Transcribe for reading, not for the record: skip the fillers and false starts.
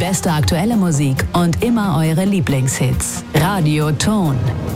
beste aktuelle Musik und immer eure Lieblingshits. Radio Ton.